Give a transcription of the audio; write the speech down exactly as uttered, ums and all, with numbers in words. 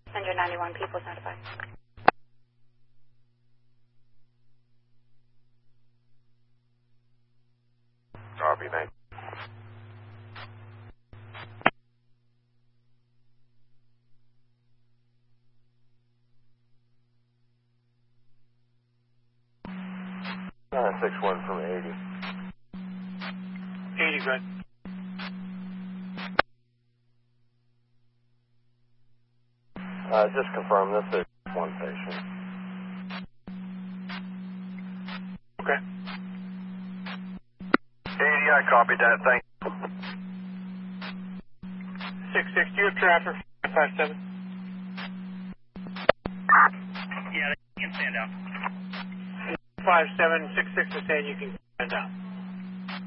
one hundred ninety-one people's notified. Copy, nine. Uh, six one from eighty. eighty, good. Uh, just confirm this is one patient. Okay. eighty, I copied that, thank you. six six, do you have traffic? five seven. Yeah, they can stand down. five seven, six six is saying you can stand down.